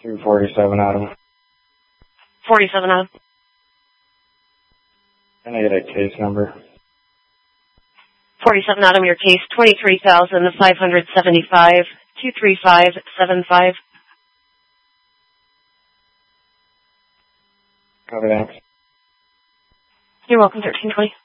247 Adam. 47 Adam. Can I get a case number? 47 Adam, your case 23,575 23575. Copy, thanks. You're welcome, 1320.